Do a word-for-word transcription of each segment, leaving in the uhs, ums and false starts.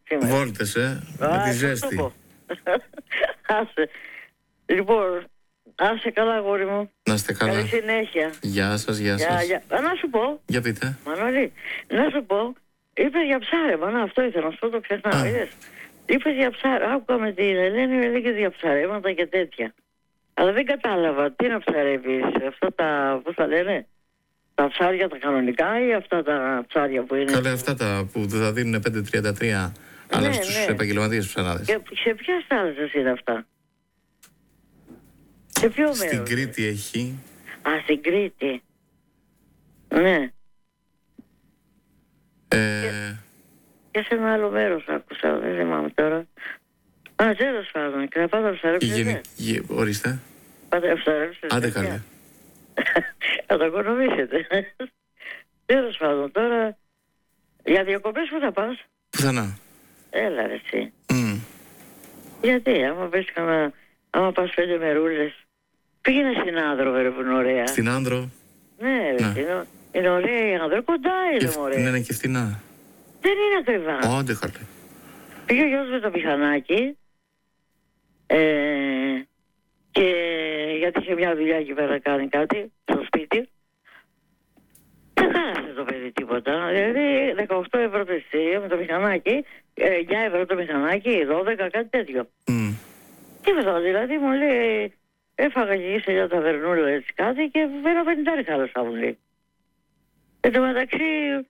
σήμερα. Βόλτες, ε, με τη ζέστη. Άσε. Λοιπόν, άσε καλά, αγόρι μου. Να είστε καλά. Καλή συνέχεια. Γεια σας, γεια σας. Για, για... Να σου πω. Για πείτε. Μανώλη, να σου πω. Είπες για ψάρεμα, να, αυτό ήθελα να σου πω, το ξεχνάω. Είδες. Είπες για ψάρεμα, άκουγα με την Ελένη, έλεγε για ψαρέματα και τέτοια. Αλλά δεν κατάλαβα, τι να ψαρεύεις, αυτά τα, πώς τα λένε, τα ψάρια τα κανονικά ή αυτά τα ψάρια που είναι... Καλά, αυτά τα που θα δίνουν πέντε τριάντα τρία, αλλά ναι, στους ναι. επαγγελματίες ψαράδες. Και σε ποιες θάλασσες είναι αυτά? Σε ποιο μέρος? Στην Κρήτη έχει. Α, στην Κρήτη. Ναι. Ε... Και, και σε ένα άλλο μέρος άκουσα, δεν θυμάμαι τώρα. Α, τέλος πάντων, και να πάτε να ψαρέψετε. Γεν... Γε... Ορίστε. Πάτε να ψαρέψετε. Άντε καλά. Θα το οικονομήσετε. Τέλος πάντων, τώρα για διακοπές που θα πας? Πουθενά. Έλα ρε εσύ. Mm. Γιατί, άμα πες κανένα, άμα πας πέντε μερούλες, πήγαινε στην Άνδρο, βέβαια, που είναι ωραία. Στην Άνδρο. Ναι, ρε, ναι. Είναι, είναι ωραία η Άνδρο, κοντά είναι, μωρέ. Είναι και φτηνά. Δεν είναι ακριβά. Άντε καλά. Πήγε ο γιος με το μηχανάκι, ε, και γιατί είχε μια δουλειά εκεί πέρα να κάνει κάτι, στο σπίτι. Δεν χάλασε το παιδί τίποτα. Δηλαδή δεκαοκτώ ευρώ το εισιτήριο με το μηχανάκι, εννιά ευρώ το μηχανάκι, δώδεκα, κάτι τέτοιο. Mm. Τίποτα, δηλαδή μου λέει, έφαγα και σε μια ταβερνούλα έτσι κάτι και ένα πενηντάρι χάλασα, μου λέει. Εν τω μεταξύ,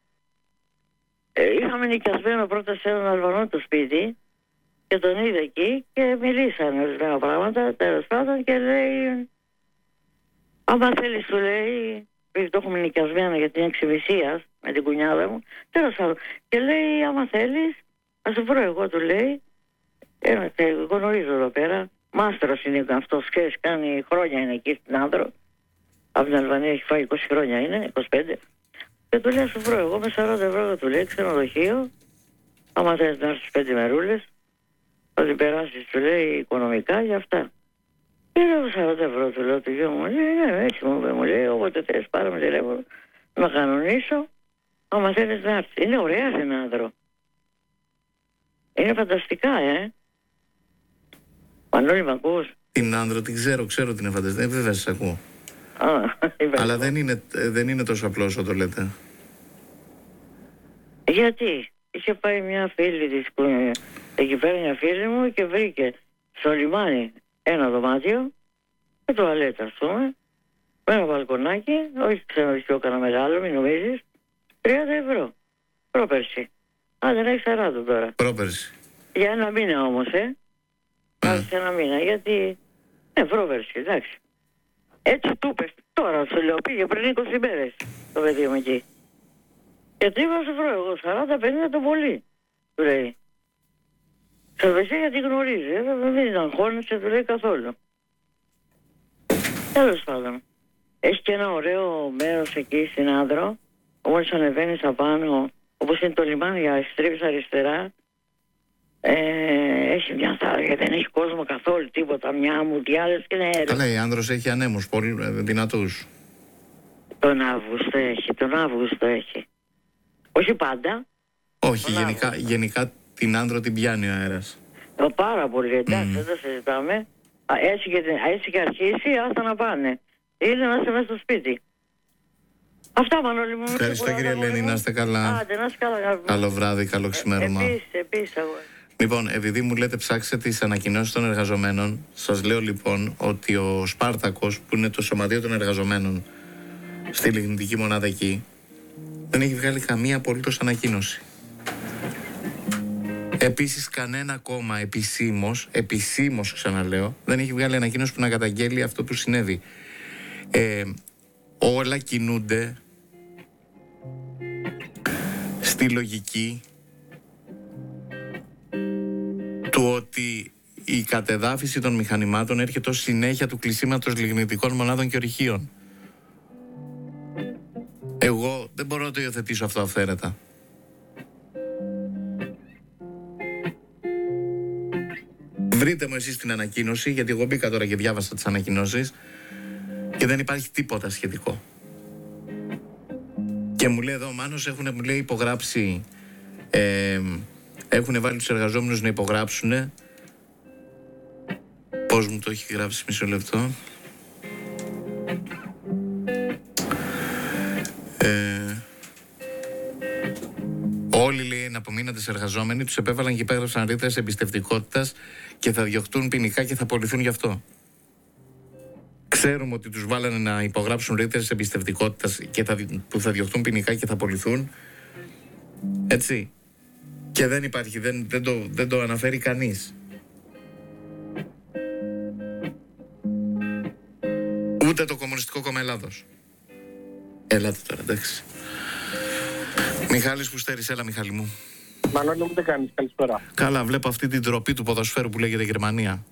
ε, είχαμε νοικιασμένο πρώτα σε έναν Αλβανό το σπίτι και τον είδε εκεί και μιλήσανε ορισμένα πράγματα, τέλος πάντων, και λέει, άμα θέλεις, του λέει, επειδή το έχουμε νοικιασμένο για την εξημισία με την κουνιάδα μου, τέλος πάντων, και λέει, άμα θέλεις, να σου βρω εγώ, του λέει, ένα, και γνωρίζω εδώ πέρα, μάστρος είναι αυτός, ξέρεις, κάνει χρόνια είναι εκεί στην Άνδρο, από την Αλβανία έχει φάει είκοσι χρόνια είναι, είκοσι πέντε, και του λέει, σου βρω εγώ με σαράντα ευρώ, του λέει, ξενοδοχείο, άμα θέλεις να έρθεις πέντε μερούλες, θα την περάσεις, του λέει, οικονομικά για αυτά. Και λέω σαράντα ευρώ, του λέω, του γιο μου, λέει, ναι, έτσι μου είπε, μου λέει, όποτε θέλεις πάρε με τηλέφωνο, να κανονίσω, άμα θέλεις να έρθεις. Είναι ωραία στην Άνδρο. Είναι φανταστικά, ε. Μανώλη, μ' ακούς? Την Άνδρο την ξέρω, ξέρω την φανταστική. Ε, βέβαια σας ακούω. Α, αλλά δεν είναι, δεν είναι τόσο απλό όσο το λέτε. Γιατί? Είχε πάει μια φίλη της που εκεί πέρα, μια φίλη μου, και βρήκε στο λιμάνι ένα δωμάτιο με τουαλέτα, ας πούμε, με ένα μπαλκονάκι, όχι ξενοδοχείο κανένα μεγάλο, μην νομίζεις, τριάντα ευρώ. Πρόπερση. Α, δεν έχει σαράντα τώρα. Πρόπερση. Για ένα μήνα όμως, ε. Άρχισε mm. ένα μήνα, γιατί... Ναι, πρόπερση, εντάξει. Έτσι του είπες. Τώρα σου λέω, πήγε πριν είκοσι μέρες το παιδί μου εκεί. Και τι είπα, σου βρω εγώ, σαράντα πενήντα το πολύ, του λέει. Σερβεσία γιατί γνωρίζει, ε, δεν ήταν αγχώνεσαι, του λέει καθόλου. Τέλος πάντων. Έχει και ένα ωραίο μέρος εκεί στην Άνδρο, όπως ανεβαίνεις απάνω, όπως είναι το λιμάνι, για στρίβεις αριστερά, ε, έχει μια θάλασσα, δεν έχει κόσμο καθόλου, τίποτα, μια μουτιάδες και νερό. Καλά, η Άνδρος έχει ανέμους, πολύ δυνατούς. Τον Αύγουστο έχει, τον Αύγουστο έχει. Όχι πάντα. Όχι, γενικά, γενικά την Άνδρο την πιάνει ο αέρας. Ε, πάρα πολύ, εντάξει, Mm. δεν το συζητάμε. Α, έτσι, και, έτσι και αρχίσει, άστα να πάνε. Είναι να είσαι μέσα στο σπίτι. Αυτά, Μανώλη μου. Ευχαριστώ, κύριε Ελένη, να είστε καλά. Άντε, να είστε καλά. Καλό βράδυ, καλό ξημέρωμα. Ε, επίσης, επίσης, εγώ. Λοιπόν, επειδή μου λέτε ψάξτε τις ανακοινώσεις των εργαζομένων, σας λέω λοιπόν ότι ο Σπάρτακος, που είναι το σωματείο των εργαζομένων στη λιγνητική μονάδα εκεί, δεν έχει βγάλει καμία απολύτως ανακοίνωση. Επίσης, κανένα κόμμα επισήμως, επισήμως ξαναλέω, δεν έχει βγάλει ανακοίνωση που να καταγγέλει αυτό που συνέβη. Ε, όλα κινούνται στη λογική του ότι η κατεδάφιση των μηχανημάτων έρχεται ως συνέχεια του κλεισίματος λιγνητικών μονάδων και ορυχείων. Εγώ δεν μπορώ να το υιοθετήσω αυτό αυθαίρετα. Βρείτε μου εσείς την ανακοίνωση, γιατί εγώ μπήκα τώρα και διάβασα τις ανακοινώσεις και δεν υπάρχει τίποτα σχετικό. Και μου λέει εδώ ο Μάνος, έχουν μου λέει υπογράψει ε, Έχουν βάλει τους εργαζόμενους να υπογράψουν. Πώς μου το έχει γράψει, μισό λεπτό. Ε, όλοι, λέει, εναπομείναντες εργαζόμενοι τους επέβαλαν και υπέγραψαν ρήτρες εμπιστευτικότητας και θα διωχτούν ποινικά και θα απολυθούν γι' αυτό. Ξέρουμε ότι τους βάλανε να υπογράψουν ρήτρες εμπιστευτικότητας και θα, που θα διωχτούν ποινικά και θα απολυθούν. Έτσι. Και δεν υπάρχει, δεν, δεν, το, δεν το αναφέρει κανείς. Ούτε το Κομμουνιστικό Κόμμα Ελλάδος. Ελάτε τώρα, εντάξει. Μιχάλης Φουστέρης, έλα Μιχάλη μου. Μανώλη μου, τι κάνεις, καλησπέρα. Καλά, βλέπω αυτή την ντροπή του ποδοσφαίρου που λέγεται Γερμανία.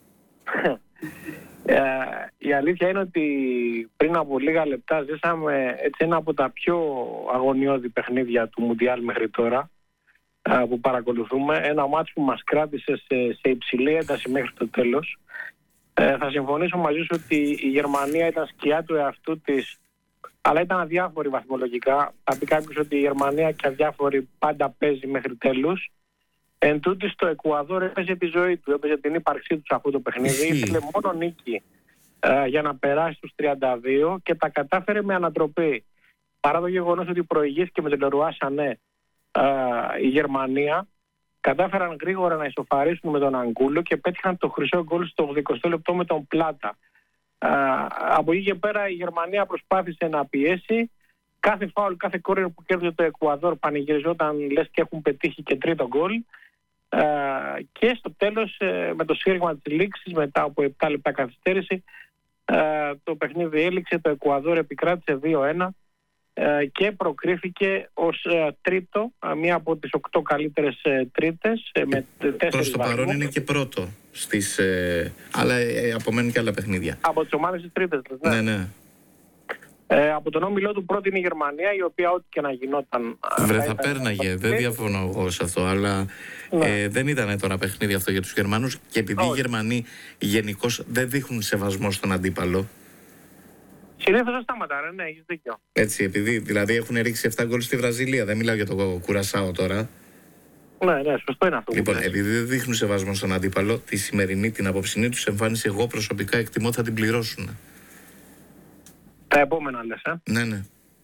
ε, η αλήθεια είναι ότι πριν από λίγα λεπτά ζήσαμε έτσι ένα από τα πιο αγωνιώδη παιχνίδια του Μουντιάλ μέχρι τώρα ε, που παρακολουθούμε. Ένα μάτς που μας κράτησε σε, σε υψηλή ένταση μέχρι το τέλος. Ε, θα συμφωνήσω μαζί σου ότι η Γερμανία ήταν σκιά του εαυτού της, αλλά ήταν αδιάφορη βαθμολογικά. Θα πει κάποιος ότι η Γερμανία και αδιάφορη πάντα παίζει μέχρι τέλους. Εν τούτης, το Εκουαδόρ έπαιζε τη ζωή του, έπαιζε την ύπαρξή του σε αυτό το παιχνίδι. Ήθελε μόνο νίκη ε, για να περάσει στους τριάντα δύο και τα κατάφερε με ανατροπή. Παρά το γεγονός ότι προηγήθηκε με τον Λερουά Σανέ ε, η Γερμανία, κατάφεραν γρήγορα να ισοφαρίσουν με τον Αγκούλο και πέτυχαν το χρυσό γκολ στο ογδοηκοστό λεπτό με τον Πλάτα. Α, από εκεί και πέρα η Γερμανία προσπάθησε να πιέσει. Κάθε φάουλ, κάθε κόρνερ που κέρδιζε το Εκουαδόρ πανηγυριζόταν λες και έχουν πετύχει και τρίτο γκολ. Α, και στο τέλος ε, με το σφύριγμα της λήξης, μετά από επτά λεπτά καθυστέρηση, α, το παιχνίδι έληξε, το Εκουαδόρ επικράτησε δύο ένα και προκρίθηκε ως ε, τρίτο, μία από τις οκτώ καλύτερες ε, τρίτες ε, με τέσσερις προς το παρόν είναι και πρώτο στις, ε, αλλά ε, απομένουν και άλλα παιχνίδια από τις ομάδες της τρίτες. Ναι, ναι, ναι. Ε, από τον όμιλό του πρώτη είναι η Γερμανία, η οποία ό,τι και να γινόταν Βρε, θα πέρναγε, δεν διαφωνώ εγώ σε αυτό, αλλά ναι. ε, δεν ήταν τώρα παιχνίδι αυτό για τους Γερμανούς και επειδή oh. οι Γερμανοί γενικώς δεν δείχνουν σεβασμό στον αντίπαλο. Συνήθως δεν σταματάρε, ναι, έχεις δίκιο. Έτσι, επειδή δηλαδή έχουν ρίξει επτά γκολ στη Βραζιλία, δεν μιλάω για το Κουρασάο τώρα. Ναι, ναι, σωστό είναι αυτό. Λοιπόν, επειδή δεν δείχνουν σεβασμό στον αντίπαλο, τη σημερινή, την απόψινή τους εμφάνιση, εγώ προσωπικά εκτιμώ θα την πληρώσουν. Τα επόμενα λες, ε. Ναι, ναι.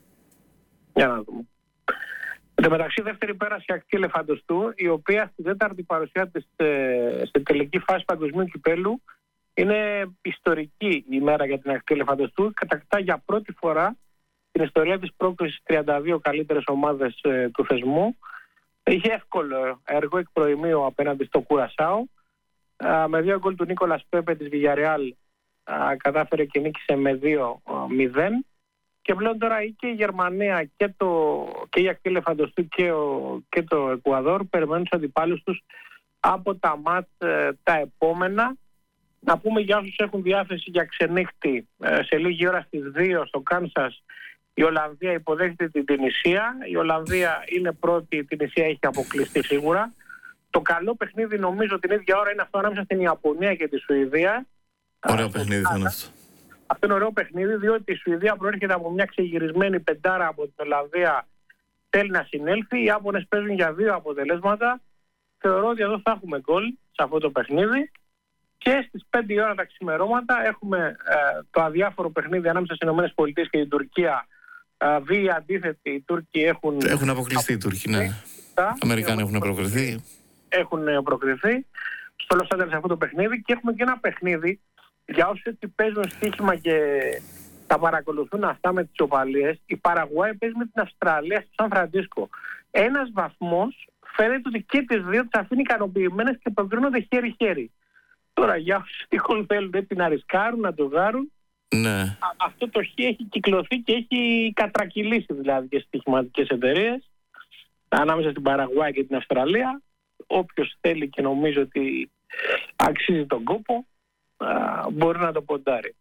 Για να δούμε. Εν τω μεταξύ, δεύτερη πέρασε η Ακτή Ελεφαντοστού, η οποία στη τέταρτη παρουσία της ε, στην τελική φάση παγκοσμίου κυπέλου είναι ιστορική η μέρα για την Ακτή Ελεφαντοστού. Κατακτά για πρώτη φορά την ιστορία της πρόκρισης τριάντα δύο καλύτερες ομάδες ε, του θεσμού. Είχε εύκολο έργο εκ προημίου απέναντι στο Κουρασάο. Ε, με δύο γκολ του Νίκολας Πέπε της Βιγιαρεάλ κατάφερε και νίκησε με δύο μηδέν. Και πλέον τώρα και η Γερμανία και, το, και η Ακτή Ελεφαντοστού και, ο, και το Εκουαδόρ περιμένουν τους αντιπάλους τους από τα μάτ ε, τα επόμενα. Να πούμε για όσους έχουν διάθεση για ξενύχτη, ε, σε λίγη ώρα στις δύο στο Κάνσας η Ολλανδία υποδέχεται την Τινησία. Η Ολλανδία είναι πρώτη, η Τινησία έχει αποκλειστεί σίγουρα. Το καλό παιχνίδι νομίζω την ίδια ώρα είναι αυτό ανάμεσα στην Ιαπωνία και τη Σουηδία. Ωραίο παιχνίδι θα είναι αυτό. Αυτό είναι ωραίο παιχνίδι, διότι η Σουηδία προέρχεται από μια ξεγυρισμένη πεντάρα από την Ολλανδία, θέλει να συνέλθει. Οι Ιάπωνες παίζουν για δύο αποτελέσματα. Θεωρώ ότι εδώ θα έχουμε γκολ σε αυτό το παιχνίδι. Και στις πέντε ώρα τα ξημερώματα έχουμε ε, το αδιάφορο παιχνίδι ανάμεσα στις ΗΠΑ και την Τουρκία. Ε, δύο αντίθετοι, οι Τούρκοι έχουν... Έχουν αποκλειστεί οι Τούρκοι, ναι. Οι Αμερικάνοι έχουν προκριθεί. Έχουν προκριθεί στο Λος Άντζελες αυτό το παιχνίδι και έχουμε και ένα παιχνίδι για όσους έτσι παίζουν στοίχημα και τα παρακολουθούν αυτά με τις οπαλίες. Η Παραγουάη παίζει με την Αυστραλία στο Σαν Φραντίσκο. Ένας βαθμός φαίνεται ότι και τις δύο τις αφήνει ικανοποιημένες και προκρίνονται χέρι-χέρι. Τώρα για όσους τυχόν θέλουν έτσι να ρισκάρουν, να το γάρουν, ναι. Α, αυτό το χ έχει κυκλωθεί και έχει κατρακυλήσει δηλαδή και στοιχηματικές εταιρείες ανάμεσα στην Παραγουάη και την Αυστραλία. Όποιος θέλει και νομίζω ότι αξίζει τον κόπο α, μπορεί να το ποντάρει.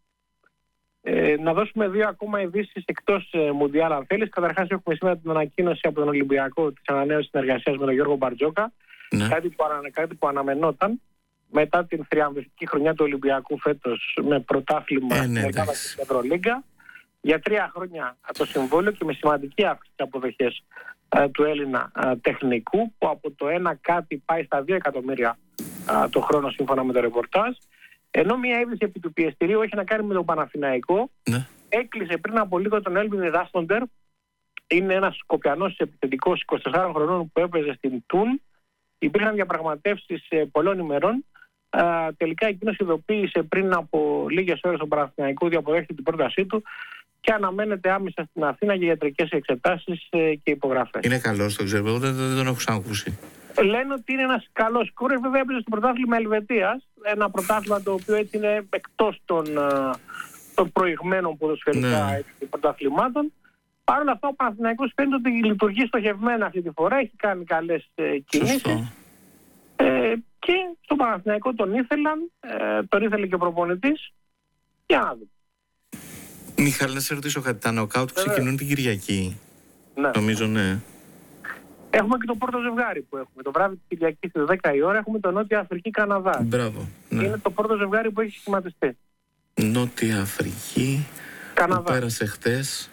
Ε, να δώσουμε δύο ακόμα ειδήσεις εκτός ε, Μουντιάλ αν θέλεις. Καταρχάς έχουμε σήμερα την ανακοίνωση από τον Ολυμπιακό της ανανέωσης συνεργασίας με τον Γιώργο Μπαρτζόκα. Ναι. Κάτι, που ανα, κάτι που αναμενόταν μετά την θριαμβευτική χρονιά του Ολυμπιακού φέτος με πρωτάθλημα ε, ναι, μετά στην Ευρωλίγκα. Για τρία χρόνια το συμβόλαιο και με σημαντική αύξηση αποδοχές ε, του Έλληνα ε, τεχνικού, που από το ένα κάτι πάει στα δύο εκατομμύρια ε, το χρόνο σύμφωνα με το ρεπορτάζ. Ενώ μια είδηση επί του πιεστηρίου έχει να κάνει με τον Παναθηναϊκό. Ναι. Έκλεισε πριν από λίγο τον Έλβιν Ράστοντερ. Είναι ένας Σκοπιανός επιθετικός είκοσι τεσσάρων χρονών που έπαιζε στην Τουν. Υπήρχαν διαπραγματεύσεις πολλών ημερών. Α, τελικά εκείνος ειδοποίησε πριν από λίγες ώρες τον Παναθηναϊκό ότι αποδέχεται την πρότασή του και αναμένεται άμεσα στην Αθήνα για ιατρικές εξετάσεις ε, και υπογραφές. Είναι καλός, το ξέρω, δεν, δεν τον έχω ξανακούσει. Λένε ότι είναι ένας καλός σκόρερ. Βέβαια έπαιζε στο πρωτάθλημα Ελβετίας, ένα πρωτάθλημα το οποίο έτσι είναι εκτός των, των προηγμένων ποδοσφαιρικά ναι. πρωταθλημάτων. Παρ' όλα αυτά ο Παναθηναϊκός φαίνεται ότι λειτουργεί στοχευμένα αυτή τη φορά, έχει κάνει καλές ε, κινήσεις. Ε, και στον Παναθηναϊκό τον ήθελαν, ε, τον ήθελε και ο προπονητής. Για να δούμε. Μιχάλη, να σε ρωτήσω κάτι. Τα νοκάουτ ξεκινούν την Κυριακή. Ναι. Νομίζω, ναι. Έχουμε και το πρώτο ζευγάρι που έχουμε. Το βράδυ της Κυριακής στις δέκα η ώρα έχουμε το Νότια Αφρική Καναδά. Μπράβο. Ναι. Είναι το πρώτο ζευγάρι που έχει σχηματιστεί. Νότια Αφρική. Καναδά. Που πέρασε χτες.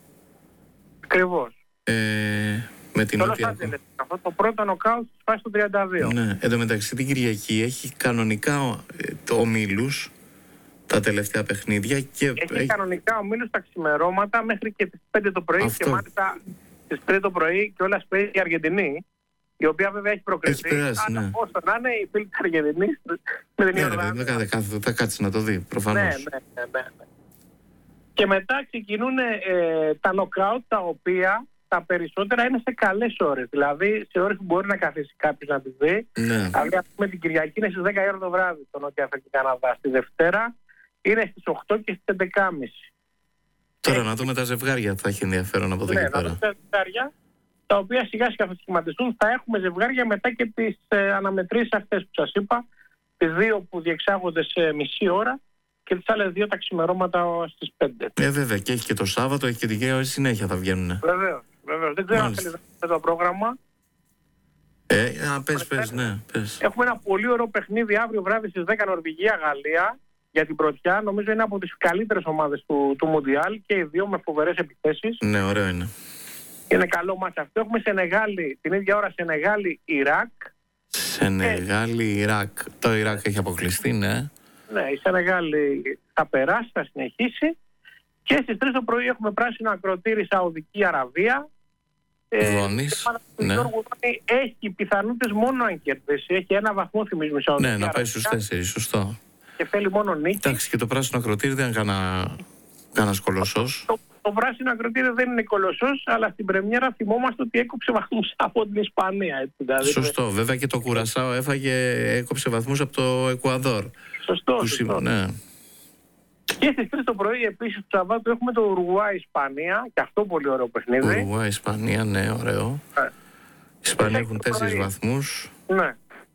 Ακριβώς. Ε, με την Νότια Αφρική. Αυτό το πρώτο νοκάουτ πάει στο τριάντα δύο. Ναι. Εν τω μεταξύ την Κυριακή έχει κανονικά το ομίλους τα τελευταία παιχνίδια. Και έχει, έχει κανονικά ομίλους τα ξημερώματα μέχρι και τις πέντε το πρωί. Αυτό. Και μάλιστα στις τρεις το πρωί και όλα παίζει η Αργεντινή, η οποία βέβαια έχει προκριθεί. Έχει περάσει, ναι. Όσο να είναι η φίλη της Αργεντινής με την Ιορδανία. Ναι, δεν θα κάτσει να το δει, προφανώς. Ναι, ναι, ναι, ναι. Και μετά ξεκινούν ε, τα νοκάουτ, τα οποία τα περισσότερα είναι σε καλές ώρες. Δηλαδή σε ώρες που μπορεί να καθίσει κάποιος να τη δει. Ναι. Δηλαδή ας πούμε την Κυριακή είναι στις δέκα η ώρα το βράδυ το Νότια Αφρική Καναδά. Στη Δευτέρα είναι στις οκτώ και στις έντεκα και μισή. Τώρα να δούμε τα ζευγάρια, θα έχει ενδιαφέρον από εδώ ναι, και πέρα. Να δούμε τα ζευγάρια, τα οποία σιγά σιγά θα σχηματιστούν. Θα έχουμε ζευγάρια μετά και τις ε, αναμετρήσεις αυτές που σας είπα. Τις δύο που διεξάγονται σε μισή ώρα και τις άλλες δύο τα ξημερώματα στις πέντε. Ε, βέβαια, και έχει και το Σάββατο, έχει και την Κυριακή, συνέχεια θα βγαίνουν. Βεβαίως, βεβαίως. Δεν ξέρω αν θέλει το πρόγραμμα. Ε, α, πες, πες, ναι, πες. Έχουμε ένα πολύ ωραίο παιχνίδι αύριο βράδυ στις δέκα Νορβηγία-Γαλλία. Για την πρωτιά, νομίζω είναι από τις καλύτερες ομάδες του, του Μουντιάλ και οι δύο με φοβερές επιθέσεις. Ναι, ωραίο είναι. Είναι καλό μάτς αυτό. Έχουμε Σενεγάλη, την ίδια ώρα Σενεγάλη-Ιράκ. Σενεγάλη-Ιράκ. Το Ιράκ έχει αποκλειστεί, ναι. Ναι, η Σενεγάλη θα περάσει, θα συνεχίσει. Και στις τρεις το πρωί έχουμε πράσινο ακροτήρι Σαουδική Αραβία. Δόνης, ε, ναι. Έχει πιθανότητες μόνο αν κερδίσει. Έχει ένα βαθμό, θυμίζουμε, Σαουδική Ναι, Αραβία. να πάει στους τέσσερις, σωστό. Και θέλει μόνο νίκη. Εντάξει, και το πράσινο ακροτήρι δεν είναι κανένα κανένας κολοσσός. Το, το πράσινο ακροτήρι δεν είναι κολοσσός, αλλά στην πρεμιέρα θυμόμαστε ότι έκοψε βαθμούς από την Ισπανία. Έτσι, δηλαδή. Σωστό. Βέβαια και το Κουρασάο έφαγε, έκοψε βαθμούς από το Εκουαδόρ. Σωστό. σωστό. Ναι. Και στις τρεις το πρωί επίσης του Σαββάτου έχουμε το Ουρουγουάη-Ισπανία, και αυτό πολύ ωραίο παιχνίδι. Ουρουγουάη-Ισπανία, ναι, ωραίο. Ε. Οι Ισπανοί έχουν τέσσερις βαθμούς. Ναι.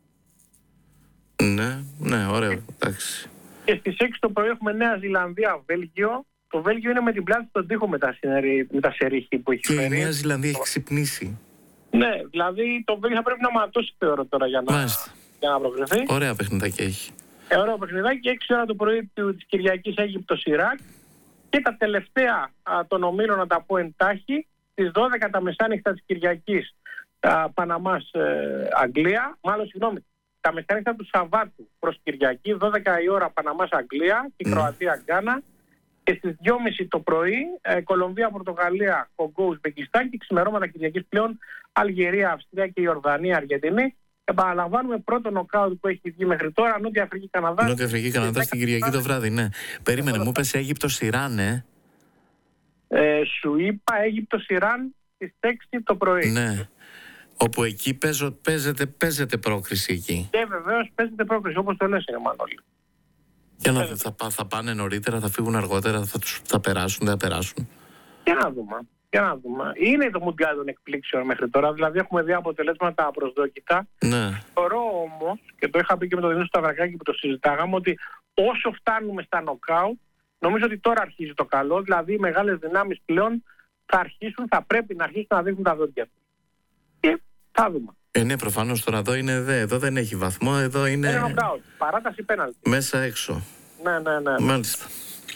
Ναι, ναι, ωραίο, εντάξει. Και στις έξι το πρωί έχουμε Νέα Ζηλανδία-Βέλγιο. Το Βέλγιο είναι με την πλάτη στον τοίχο με τα, με τα σερίχη που έχει και φέρει. Και η Νέα Ζηλανδία έχει ξυπνήσει. Ναι, δηλαδή το Βέλγιο θα πρέπει να ματώσει θεωρώ τώρα για να, για να προκριθεί. Ωραία παιχνιδάκι έχει. Ε, ωραίο παιχνιδάκι. Και έξι ώρα το πρωί της Κυριακής Αίγυπτος-Ιράκ. Και τα τελευταία α, των ομίλων, να τα πω εντάχει, στις δώδεκα τα μεσάνυχτα της Κυριακής Παναμάς-Αγγλία. Μάλλον, συγγνώμη, τα μεσάνυχτα του Σαββάτου προς Κυριακή, δώδεκα η ώρα Παναμάς-Αγγλία και mm. Κροατία-Γκάνα. Και στις δυόμιση το πρωί ε, Κολομβία-Πορτογαλία, Κογκό-Ουσμπεκιστάν και ξημερώματα Κυριακής πλέον Αλγερία, Αυστρία και Ιορδανία, Αργεντινή. Επαναλαμβάνουμε πρώτο νοκάουτ που έχει βγει μέχρι τώρα, Νότια Αφρική Καναδά. Νότια Αφρική Καναδά στην Κυριακή το βράδυ, ναι. Περίμενε, μου είπες Αίγυπτος Ιράν, ε. ε. Σου είπα Αίγυπτος Ιράν στις έξι το πρωί. Ναι. Όπου εκεί παίζω, παίζεται, παίζεται πρόκριση εκεί. Και βεβαίως παίζεται πρόκριση, όπως το λες, είναι Μανώλη. Για να δω, θα, θα πάνε νωρίτερα, θα φύγουν αργότερα, θα, τους, θα περάσουν, δεν θα περάσουν. Για να δούμε. Για να δούμε. Είναι το Μουντιάλ των εκπλήξεων μέχρι τώρα, δηλαδή έχουμε δει αποτελέσματα απροσδόκητα. Ναι. Θεωρώ όμως, και το είχα πει και με τον Δενή Σταυρακάκη που το συζητάγαμε, ότι όσο φτάνουμε στα νοκάουτ, νομίζω ότι τώρα αρχίζει το καλό, δηλαδή οι μεγάλες δυνάμεις πλέον θα αρχίσουν, θα πρέπει να αρχίσουν να δείχνουν τα δόντια τους. Και θα δούμε. Ε, ναι, προφανώς τώρα εδώ είναι δε, εδώ δεν έχει βαθμό, εδώ είναι... Είναι νοκάουτ, παράταση πέναλτι. Μέσα έξω. Ναι, ναι, ναι. Μάλιστα.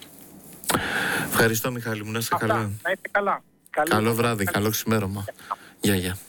Ευχαριστώ, Μιχάλη μου, να είστε καλά. Να είστε καλά. Καλό βράδυ, καλό ξημέρωμα. Γεια, γεια.